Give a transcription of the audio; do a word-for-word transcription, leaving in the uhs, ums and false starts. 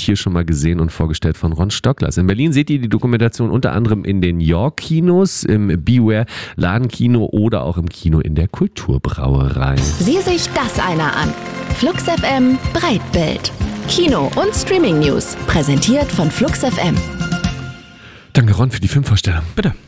hier schon mal gesehen und vorgestellt von Ron Stocklers. In Berlin seht ihr die Dokumentation unter anderem in den York-Kinos, im Beware Ladenkino oder auch im Kino in der Kulturbrauerei. Sieh sich das einer an. Flux F M Breitbild. Kino- und Streaming-News. Präsentiert von Flux F M. Danke Ron für die Filmvorstellung. Bitte.